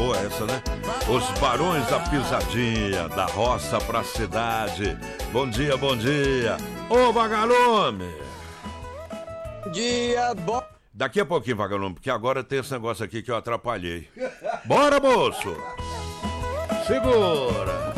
boa essa, né? Os Barões da Pisadinha, da roça pra cidade. Bom dia, bom dia. Ô, vagalume! Dia bom. Daqui a pouquinho, vagalume, porque agora tem esse negócio aqui que eu atrapalhei. Bora, moço! Segura!